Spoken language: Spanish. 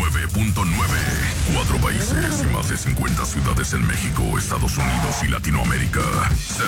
99.9. 4 países y más de 50 ciudades en México, Estados Unidos y Latinoamérica.